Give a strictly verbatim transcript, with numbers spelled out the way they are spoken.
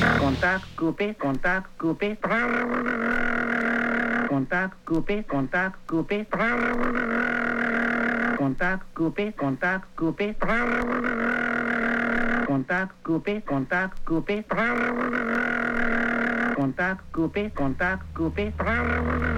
Contact coupé, contact coupé. Contact coupé, contact coupé. Contact coupé, contact coupé. Contact coupé, contact coupé. Contact coupé, contact coupé.